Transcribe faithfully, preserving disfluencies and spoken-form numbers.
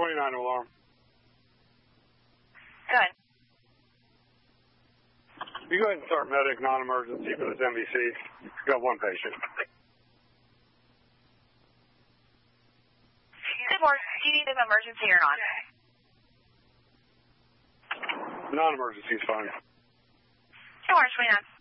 twenty-nine alarm. Go ahead. You go ahead and start medic non-emergency for this M V C. We've got one patient. Good morning. Do you need an emergency or not? Non-emergency is fine. Two hours, twenty-nine.